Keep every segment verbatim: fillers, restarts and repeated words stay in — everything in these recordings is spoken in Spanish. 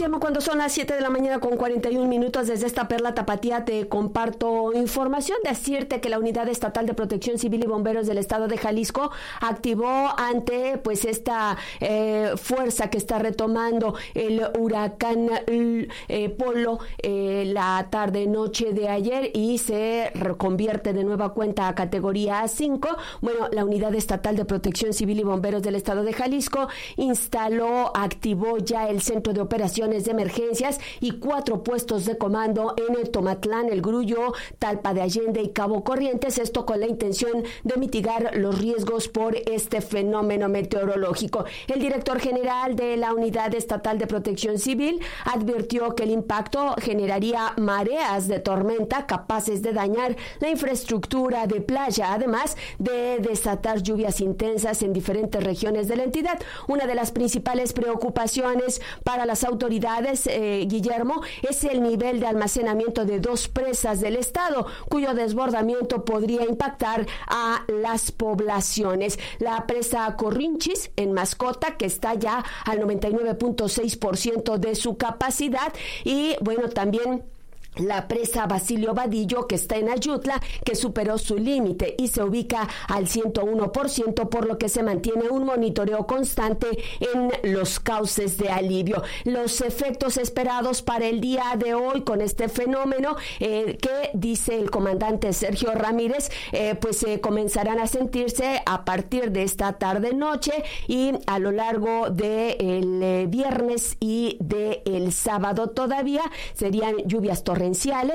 Guillermo, cuando son las siete de la mañana con cuarenta y un minutos, desde esta Perla Tapatía te comparto información. Decirte que la Unidad Estatal de Protección Civil y Bomberos del Estado de Jalisco activó ante pues esta eh, fuerza que está retomando el huracán eh, Polo eh, la tarde-noche de ayer y se reconvierte de nueva cuenta a categoría cinco. Bueno, la Unidad Estatal de Protección Civil y Bomberos del Estado de Jalisco instaló, activó ya el Centro de Operaciones de Emergencias y cuatro puestos de comando en el Tomatlán, El Grullo, Talpa de Allende y Cabo Corrientes, esto con la intención de mitigar los riesgos por este fenómeno meteorológico. El director general de la Unidad Estatal de Protección Civil advirtió que el impacto generaría mareas de tormenta capaces de dañar la infraestructura de playa, además de desatar lluvias intensas en diferentes regiones de la entidad. Una de las principales preocupaciones para las autoridades, eh, Guillermo, es el nivel de almacenamiento de dos presas del estado, cuyo desbordamiento podría impactar a las poblaciones. La presa Corrinchis, en Mascota, que está ya al noventa y nueve punto seis por ciento de su capacidad, y bueno, también la presa Basilio Vadillo, que está en Ayutla, que superó su límite y se ubica al ciento uno por ciento, por lo que se mantiene un monitoreo constante en los cauces de alivio. Los efectos esperados para el día de hoy con este fenómeno, eh, que dice el comandante Sergio Ramírez, eh, pues eh, comenzarán a sentirse a partir de esta tarde-noche y a lo largo del de eh, viernes y del sábado. Todavía serían lluvias torrenciales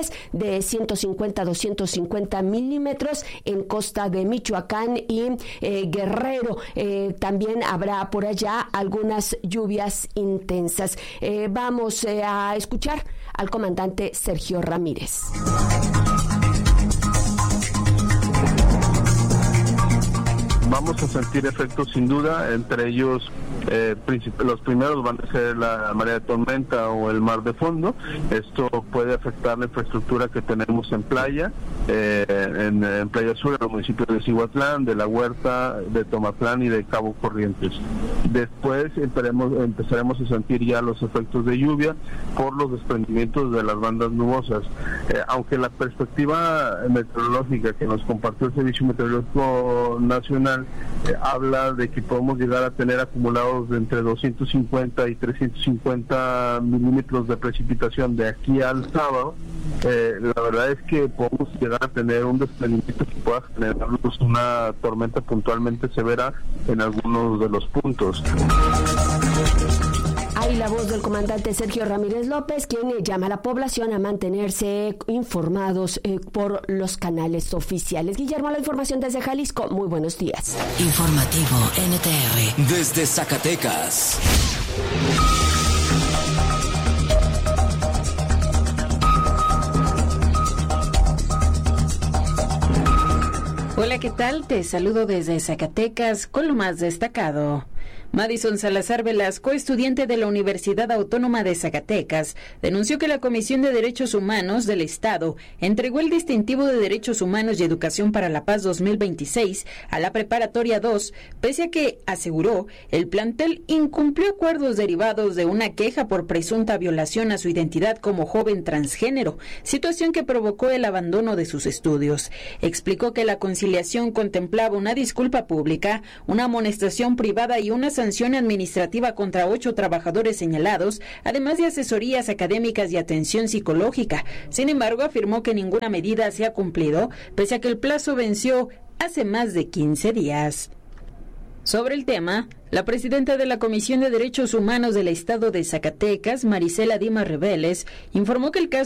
de ciento cincuenta a doscientos cincuenta milímetros en costa de Michoacán y eh, Guerrero. Eh, también habrá por allá algunas lluvias intensas. Eh, vamos eh, a escuchar al comandante Sergio Ramírez. Vamos a sentir efectos sin duda, entre ellos eh, los primeros van a ser la marea de tormenta o el mar de fondo. Esto puede afectar la infraestructura que tenemos en playa, eh, en, en Playa Sur, en los municipios de Cihuatlán, de La Huerta, de Tomatlán y de Cabo Corrientes. Después empezaremos, empezaremos a sentir ya los efectos de lluvia por los desprendimientos de las bandas nubosas. Eh, aunque la perspectiva meteorológica que nos compartió el Servicio Meteorológico Nacional Eh, habla de que podemos llegar a tener acumulados de entre doscientos cincuenta y trescientos cincuenta milímetros de precipitación de aquí al sábado. Eh, la verdad es que podemos llegar a tener un desprendimiento que pueda generarnos una tormenta puntualmente severa en algunos de los puntos. Hay la voz del comandante Sergio Ramírez López, quien llama a la población a mantenerse informados eh, por los canales oficiales. Guillermo, la información desde Jalisco. Muy buenos días. Informativo N T R desde Zacatecas. Hola, ¿qué tal? Te saludo desde Zacatecas con lo más destacado. Madison Salazar Velasco, estudiante de la Universidad Autónoma de Zacatecas, denunció que la Comisión de Derechos Humanos del Estado entregó el distintivo de Derechos Humanos y Educación para la Paz dos mil veintiséis a la Preparatoria dos, pese a que, aseguró, el plantel incumplió acuerdos derivados de una queja por presunta violación a su identidad como joven transgénero, situación que provocó el abandono de sus estudios. Explicó que la conciliación contemplaba una disculpa pública, una amonestación privada y una sanción administrativa contra ocho trabajadores señalados, además de asesorías académicas y atención psicológica. Sin embargo, afirmó que ninguna medida se ha cumplido, pese a que el plazo venció hace más de quince días. Sobre el tema, la presidenta de la Comisión de Derechos Humanos del Estado de Zacatecas, Marisela Dimas Reveles, informó que el caso